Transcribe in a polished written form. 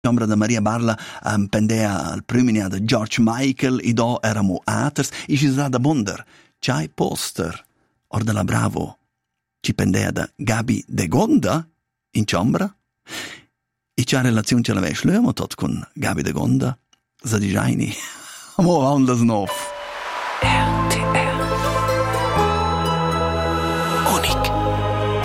Ombra da Maria Barla pendea al priminia da George Michael e do eramo aters e ci sa da bonder c'hai poster or della Bravo ci pendea da Gabi De Gonda in c'ombra e c'ha relazione ce l'aveva schlömo tot con Gabi De Gonda sa di Jaini mo ondas nov